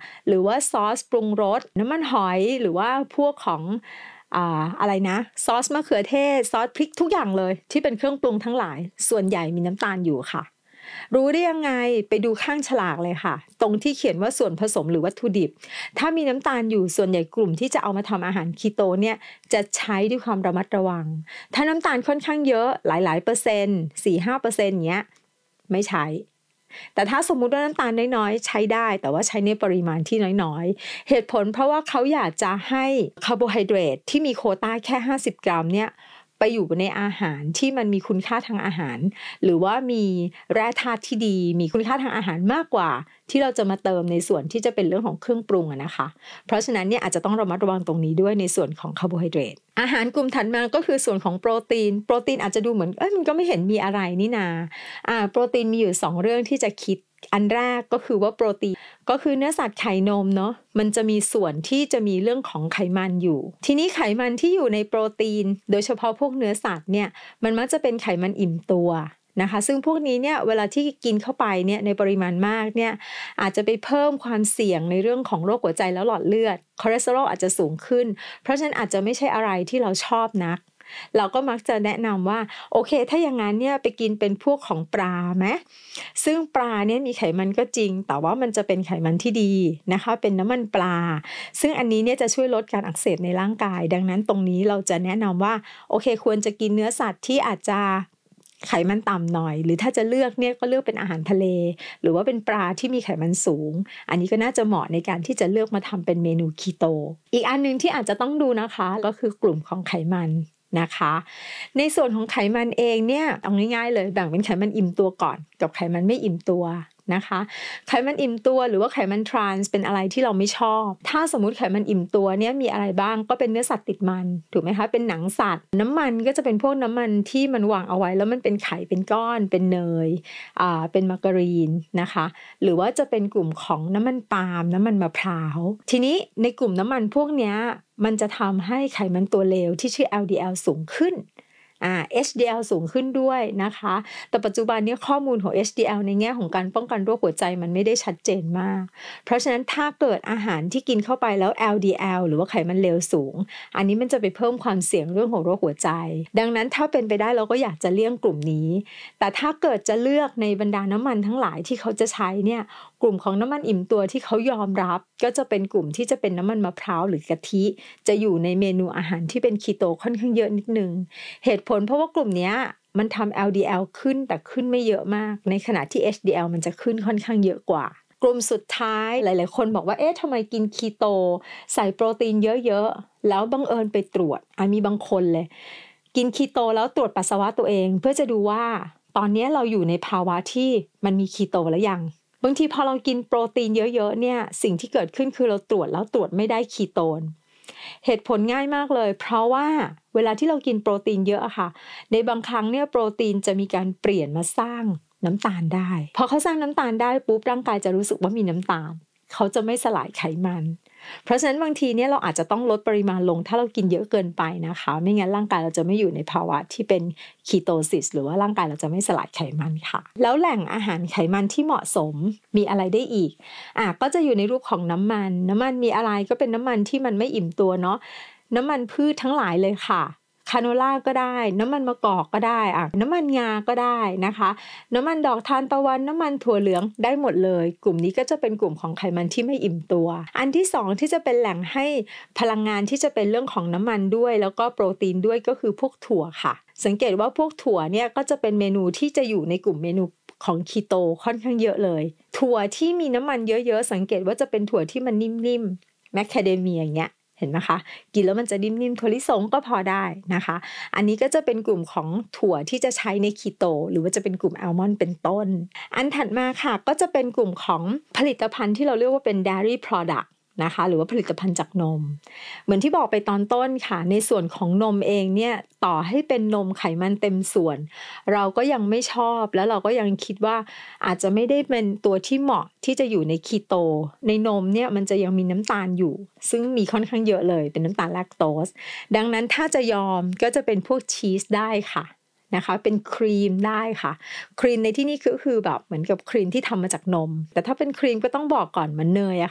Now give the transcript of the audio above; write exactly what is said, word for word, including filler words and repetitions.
หรือว่าซอสปรุงรสน้ำมันหอยหรือว่าพวกของอ่าอะไรนะซอสมะเขือเทศซอสพริกทุกอย่างเลยที่เป็นเครื่องปรุงทั้งหลายส่วนใหญ่มีน้ำตาลอยู่ค่ะรู้ได้ยังไงไปดูข้างฉลากเลยค่ะตรงที่เขียนว่าส่วนผสมหรือวัตถุดิบถ้ามีน้ำตาลอยู่ส่วนใหญ่กลุ่มที่จะเอามาทำอาหารคีโตเนี่ยจะใช้ด้วยความระมัดระวังถ้าน้ำตาลค่อนข้างเยอะหลายๆเปอร์เซ็นต์ สี่ถึงห้าเปอร์เซ็นต์ เงี้ยไม่ใช้แต่ถ้าสมมุติว่าน้ำตาลน้อยๆใช้ได้แต่ว่าใช้ในปริมาณที่น้อยๆเหตุผลเพราะว่าเขาอยากจะให้คาร์โบไฮเดรตที่มีโควต้าแค่ห้าสิบกรัมเนี่ยไปอยู่ในอาหารที่มันมีคุณค่าทางอาหารหรือว่ามีแร่ธาตุที่ดีมีคุณค่าทางอาหารมากกว่าที่เราจะมาเติมในส่วนที่จะเป็นเรื่องของเครื่องปรุงอะนะคะเพราะฉะนั้นเนี่ยอาจจะต้องระมัดระวังตรงนี้ด้วยในส่วนของคาร์โบไฮเดรตอาหารกลุ่มถัดมาก็คือส่วนของโปรตีนโปรตีนอาจจะดูเหมือนเอ้ยมันก็ไม่เห็นมีอะไรนี่นาอ่าโปรตีนมีอยู่สองเรื่องที่จะคิดอันแรกก็คือว่าโปรตีนก็คือเนื้อสัตว์ไข่นมเนาะมันจะมีส่วนที่จะมีเรื่องของไขมันอยู่ทีนี้ไขมันที่อยู่ในโปรตีนโดยเฉพาะพวกเนื้อสัตว์เนี่ยมันมักจะเป็นไขมันอิ่มตัวนะคะซึ่งพวกนี้เนี่ยเวลาที่กินเข้าไปเนี่ยในปริมาณมากเนี่ยอาจจะไปเพิ่มความเสี่ยงในเรื่องของโรคหัวใจและหลอดเลือดคอเลสเตอรอลอาจจะสูงขึ้นเพราะฉะนั้นอาจจะไม่ใช่อะไรที่เราชอบนักเราก็มักจะแนะนำว่าโอเคถ้าอย่างนั้นเนี่ยไปกินเป็นพวกของปลาไหมซึ่งปลาเนี่ยมีไขมันก็จริงแต่ว่ามันจะเป็นไขมันที่ดีนะคะเป็นน้ำมันปลาซึ่งอันนี้เนี่ยจะช่วยลดการอักเสบในร่างกายดังนั้นตรงนี้เราจะแนะนำว่าโอเคควรจะกินเนื้อสัตว์ที่อาจจะไขมันต่ำหน่อยหรือถ้าจะเลือกเนี่ยก็เลือกเป็นอาหารทะเลหรือว่าเป็นปลาที่มีไขมันสูงอันนี้ก็น่าจะเหมาะในการที่จะเลือกมาทำเป็นเมนูคีโตอีกอันนึงที่อาจจะต้องดูนะคะก็คือกลุ่มของไขมันนะคะในส่วนของไขมันเองเนี่ยเอาง่ายๆเลยแบ่งเป็นไขมันอิ่มตัวก่อนกับไขมันไม่อิ่มตัวนะคะไขมันอิ่มตัวหรือว่าไขมันทรานส์เป็นอะไรที่เราไม่ชอบถ้าสมมุติไขมันอิ่มตัวเนี่ยมีอะไรบ้างก็เป็นเนื้อสัตว์ติดมันถูกไหมคะเป็นหนังสัตว์น้ำมันก็จะเป็นพวกน้ำมันที่มันวางเอาไว้แล้วมันเป็นไข่เป็นก้อนเป็นเนยอ่าเป็นมาการีนนะคะหรือว่าจะเป็นกลุ่มของน้ำมันปาล์มน้ำมันมะพร้าวทีนี้ในกลุ่มน้ำมันพวกเนี้ยมันจะทำให้ไขมันตัวเลวที่ชื่อ แอล ดี แอล สูงขึ้นอ่า เอช ดี แอล สูงขึ้นด้วยนะคะแต่ปัจจุบันนี้ข้อมูลของ เอช ดี แอล ในแง่ของการป้องกันโรคหัวใจมันไม่ได้ชัดเจนมากเพราะฉะนั้นถ้าเกิดอาหารที่กินเข้าไปแล้ว แอล ดี แอล หรือว่าไขมันเลวสูงอันนี้มันจะไปเพิ่มความเสี่ยงเรื่องของโรคหัวใจดังนั้นถ้าเป็นไปได้เราก็อยากจะเลี่ยงกลุ่มนี้แต่ถ้าเกิดจะเลือกในบรรดาน้ำมันทั้งหลายที่เขาจะใช้เนี่ยกลุ่มของน้ำมันอิ่มตัวที่เขายอมรับก็จะเป็นกลุ่มที่จะเป็นน้ำมันมะพร้าวหรือกะทิจะอยู่ในเมนูอาหารที่เป็นคีโตค่อนข้างเยอะนิดนึงเหตุผลเพราะว่ากลุ่มนี้มันทำ แอล ดี แอล ขึ้นแต่ขึ้นไม่เยอะมากในขณะที่ เอช ดี แอล มันจะขึ้นค่อนข้างเยอะกว่ากลุ่มสุดท้ายหลายๆคนบอกว่าเอ๊ะทำไมกินคีโตใส่โปรตีนเยอะๆแล้วบังเอิญไปตรวจอ่ะมีบางคนเลยกินคีโตแล้วตรวจปัสสาวะตัวเองเพื่อจะดูว่าตอนนี้เราอยู่ในภาวะที่มันมีคีโตแล้วยังบางทีพอเรากินโปรตีนเยอะๆเนี่ยสิ่งที่เกิดขึ้นคือเราตรวจแล้วตรวจไม่ได้คีโตนเหตุผลง่ายมากเลยเพราะว่าเวลาที่เรากินโปรตีนเยอะอะค่ะในบางครั้งเนี่ยโปรตีนจะมีการเปลี่ยนมาสร้างน้ำตาลได้พอเขาสร้างน้ำตาลได้ปุ๊บร่างกายจะรู้สึกว่ามีน้ำตาลเขาจะไม่สลายไขมันเพราะฉะนั้นบางทีเนี่ยเราอาจจะต้องลดปริมาณลงถ้าเรากินเยอะเกินไปนะคะไม่งั้นร่างกายเราจะไม่อยู่ในภาวะที่เป็นคีโตซิสหรือว่าร่างกายเราจะไม่สลายไขมันค่ะแล้วแหล่งอาหารไขมันที่เหมาะสมมีอะไรได้อีกอ่ะก็จะอยู่ในรูปของน้ำมันน้ำมันมีอะไรก็เป็นน้ำมันที่มันไม่อิ่มตัวเนาะน้ำมันพืชทั้งหลายเลยค่ะคาโนล่าก็ได้น้ำมันมะกอกก็ได้อ่ะน้ำมันงาก็ได้นะคะน้ำมันดอกทานตะวันน้ำมันถั่วเหลืองได้หมดเลยกลุ่มนี้ก็จะเป็นกลุ่มของไขมันที่ไม่อิ่มตัวอันที่สองที่จะเป็นแหล่งให้พลังงานที่จะเป็นเรื่องของน้ำมันด้วยแล้วก็โปรตีนด้วยก็คือพวกถั่วค่ะสังเกตว่าพวกถั่วเนี่ยก็จะเป็นเมนูที่จะอยู่ในกลุ่มเมนูของคีโตค่อนข้างเยอะเลยถั่วที่มีน้ำมันเยอะๆสังเกตว่าจะเป็นถั่วที่มันนิ่มๆแมคคาเดเมียอย่างเงี้ยเห็นไหมคะกินแล้วมันจะนิ่มๆถั่วลิสงก็พอได้นะคะอันนี้ก็จะเป็นกลุ่มของถั่วที่จะใช้ในคีโตหรือว่าจะเป็นกลุ่มอัลมอนด์เป็นต้นอันถัดมาค่ะก็จะเป็นกลุ่มของผลิตภัณฑ์ที่เราเรียกว่าเป็น dairy product นะคะหรือว่าผลิตภัณฑ์จากนมเหมือนที่บอกไปตอนต้นค่ะในส่วนของนมเองเนี่ยต่อให้เป็นนมไขมันเต็มส่วนเราก็ยังไม่ชอบแล้วเราก็ยังคิดว่าอาจจะไม่ได้เป็นตัวที่เหมาะที่จะอยู่ในคีโตในนมเนี่ยมันจะยังมีน้ำตาลอยู่ซึ่งมีค่อนข้างเยอะเลยเป็นน้ำตาลแลคโตสดังนั้นถ้าจะยอมก็จะเป็นพวกชีสได้ค่ะนะคะเป็นครีมได้ค่ะครีมในที่นี้ก็คือแบบเหมือนกับครีมที่ทำมาจากนมแต่ถ้าเป็นครีมก็ต้องบอกก่อนเหมือนเนยอะ